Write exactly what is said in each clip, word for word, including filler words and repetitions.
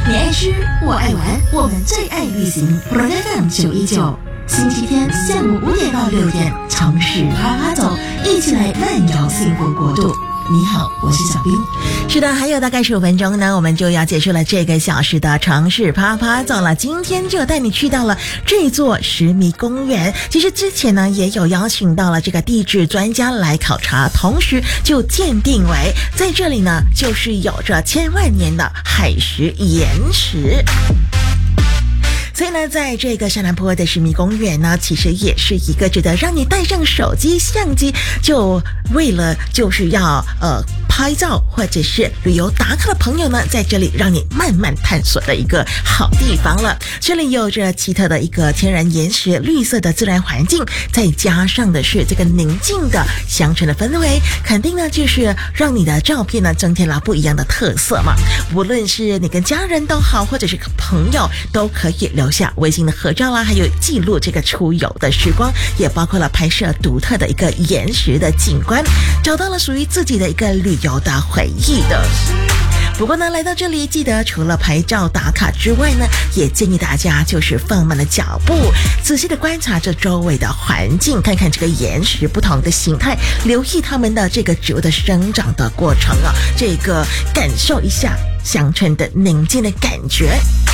你爱吃，我爱玩，我们最爱旅行。F M 九一九，星期天下午五点到六点，城市啪啪走，一起来漫游幸福国度。你好，我是小冰。 是的，还有大概十五分钟呢，我们就要结束了这个小时的城市啪啪走了。今天就带你去到了这座石迷公园。其实之前呢，也有邀请到了这个地质专家来考察，同时就鉴定为在这里呢，就是有着千万年的海蚀岩石。所以呢，在这个沙南坡的石迷公园呢，其实也是一个值得让你带上手机相机，就为了就是要呃拍照或者是旅游打卡的朋友呢，在这里让你慢慢探索的一个好地方了。这里有着奇特的一个天然岩石、绿色的自然环境，再加上的是这个宁静的乡村的氛围，肯定呢就是让你的照片呢增添了不一样的特色嘛。无论是你跟家人都好，或者是朋友，都可以留下微信的合照啦，还有记录这个出游的时光，也包括了拍摄独特的一个岩石的景观，找到了属于自己的一个旅游的回忆的。不过呢，来到这里记得除了拍照打卡之外呢，也建议大家就是放慢了脚步，仔细的观察着周围的环境，看看这个岩石不同的形态，留意它们的这个植物的生长的过程啊，这个感受一下乡村的宁静的感觉。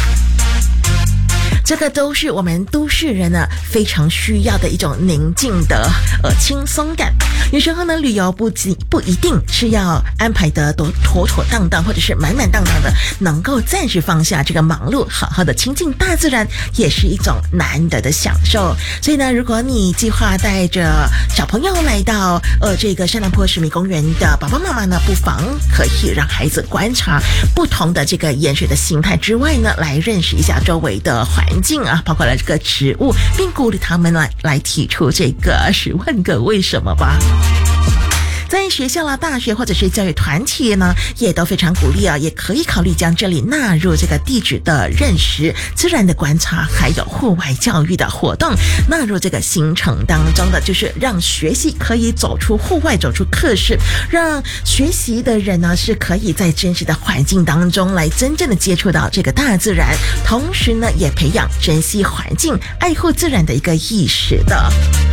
这个都是我们都市人呢非常需要的一种宁静的呃轻松感。有时候呢，旅游不不一定是要安排的都妥妥当当，或者是满满当当的，能够暂时放下这个忙碌，好好的亲近大自然，也是一种难得的享受。所以呢，如果你计划带着小朋友来到呃这个沙南坡石迷公园的爸爸妈妈呢，不妨可以让孩子观察不同的这个岩水的形态之外呢，来认识一下周围的环境啊，包括了这个植物，并鼓励他们来来提出这个十万个为什么吧。在学校啦、大学或者是教育团体呢，也都非常鼓励啊，也可以考虑将这里纳入这个地质的认识、自然的观察，还有户外教育的活动，纳入这个行程当中的，就是让学习可以走出户外，走出课室，让学习的人呢是可以在真实的环境当中来真正的接触到这个大自然，同时呢也培养珍惜环境、爱护自然的一个意识的。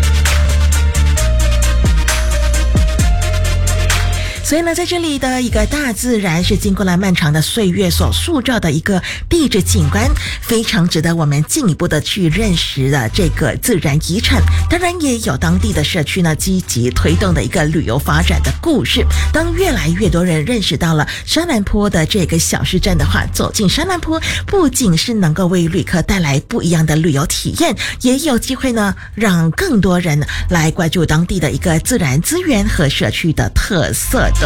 所以呢，在这里的一个大自然是经过了漫长的岁月所塑造的一个地质景观，非常值得我们进一步的去认识的这个自然遗产。当然也有当地的社区呢积极推动的一个旅游发展的故事。当越来越多人认识到了沙南坡的这个小市镇的话，走进沙南坡不仅是能够为旅客带来不一样的旅游体验，也有机会呢让更多人来关注当地的一个自然资源和社区的特色的。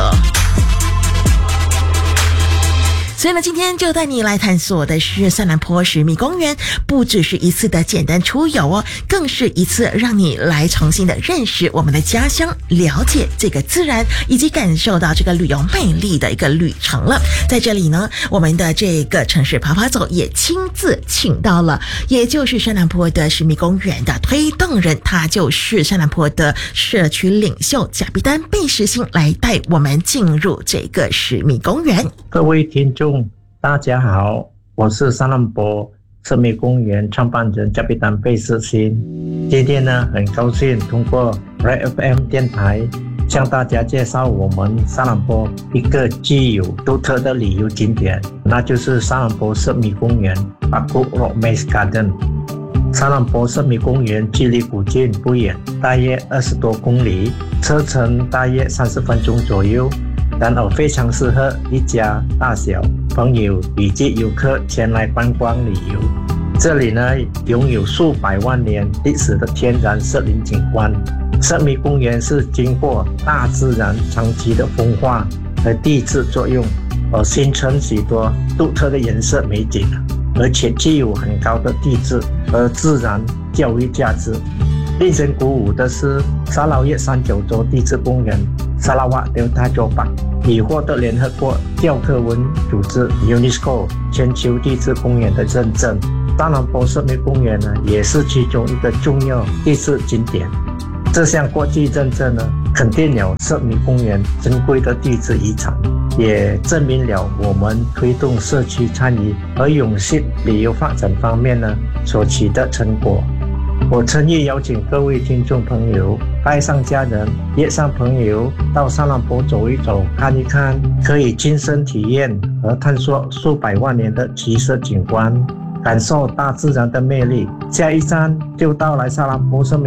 所以呢，今天就带你来探索的是沙南坡石迷公园，不只是一次的简单出游哦，更是一次让你来重新的认识我们的家乡，了解这个自然，以及感受到这个旅游魅力的一个旅程了。在这里呢，我们的这个城市爬爬走也亲自请到了，也就是沙南坡的石迷公园的推动人，他就是沙南坡的社区领袖贾必丹贝石星，来带我们进入这个石迷公园。 各位听众大家好，我是沙南坡石迷公园创办人贾必丹贝石星。今天呢，很高兴通过 F M 电台向大家介绍我们沙南坡一个具有独特的旅游景点，那就是沙南坡石迷公园 Pakuk Rock Maze Garden。 沙南坡石迷公园距离古晋不远，大约二十多公里，车程大约三十分钟左右，然而非常适合一家大小朋友以及游客前来观光旅游。这里呢，拥有数百万年历史的天然森林景观。石迷公园是经过大自然长期的风化和地质作用而形成许多独特的颜色美景，而且具有很高的地质和自然教育价值。令人鼓舞的是，沙捞越三角洲地质公园 Sarawak Delta Jopak 已获得联合国教科文组织 UNESCO 全球地质公园的认证。沙南坡石迷公园呢，也是其中一个重要地质景点。这项国际认证呢，肯定了石迷公园珍贵的地质遗产。 也证明了我们推动社区参与和永续旅游发展方面呢所取得成果。我诚意邀请各位听众朋友带上家人约上朋友到沙兰坡走一走看一看，可以亲身体验和探索数百万年的奇色景观，感受大自然的魅力。下一站就到来沙兰坡生命